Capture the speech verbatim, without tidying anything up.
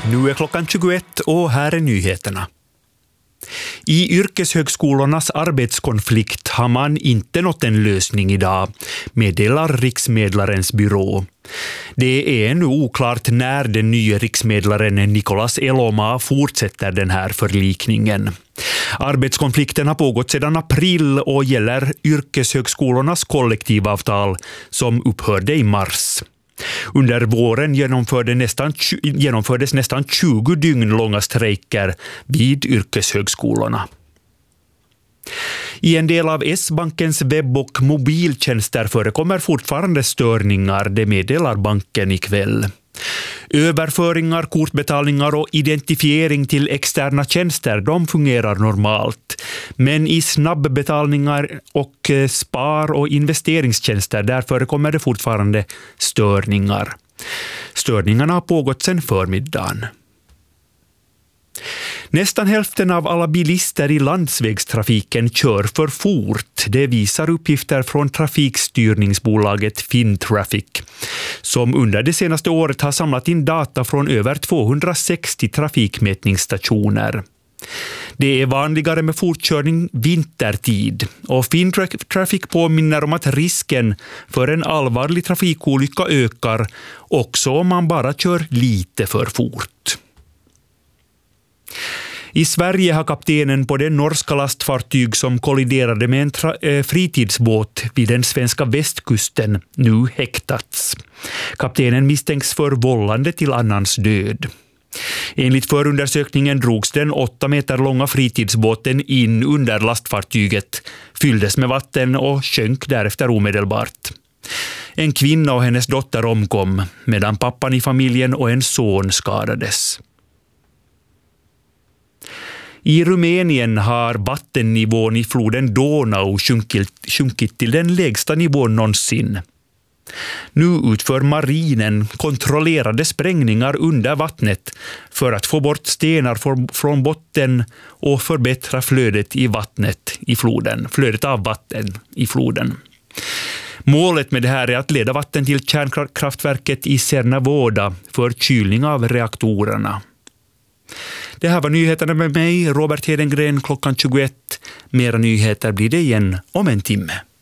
Nu är klockan tjugoett och här är nyheterna. I yrkeshögskolornas arbetskonflikt har man inte nått en lösning idag, meddelar riksmedlarens byrå. Det är ännu oklart när den nya riksmedlaren Nicolas Eloma fortsätter den här förlikningen. Arbetskonflikten har pågått sedan april och gäller yrkeshögskolornas kollektivavtal som upphörde i mars. Under våren genomförde nästan, genomfördes nästan tjugo dygn långa strejker vid yrkeshögskolorna. I en del av S-bankens webb- och mobiltjänster förekommer fortfarande störningar, det meddelar banken ikväll. Överföringar, kortbetalningar och identifiering till externa tjänster, de fungerar normalt. Men i snabbbetalningar och spar- och investeringstjänster, där förekommer det fortfarande störningar. Störningarna har pågått sedan förmiddagen. Nästan hälften av alla bilister i landsvägstrafiken kör för fort. Det visar uppgifter från trafikstyrningsbolaget Fintraffic, som under det senaste året har samlat in data från över tvåhundrasextio trafikmätningsstationer. Det är vanligare med fortkörning vintertid, och Fintraffic påminner om att risken för en allvarlig trafikolycka ökar också om man bara kör lite för fort. I Sverige har kaptenen på det norska lastfartyg som kolliderade med en tra- fritidsbåt vid den svenska västkusten nu häktats. Kaptenen misstänks för vållande till annans död. Enligt förundersökningen drogs den åtta meter långa fritidsbåten in under lastfartyget, fylldes med vatten och sjönk därefter omedelbart. En kvinna och hennes dotter omkom, medan pappan i familjen och en son skadades. I Rumänien har vattennivån i floden Donau sjunkit, sjunkit till den lägsta nivån någonsin. Nu utför marinen kontrollerade sprängningar under vattnet för att få bort stenar från botten och förbättra flödet i vattnet i floden, flödet av vatten i floden. Målet med det här är att leda vatten till kärnkraftverket i Cernavoda för kylning av reaktorerna. Det här var nyheterna med mig, Robert Hedengren, klockan tjugoett. Mera nyheter blir det igen om en timme.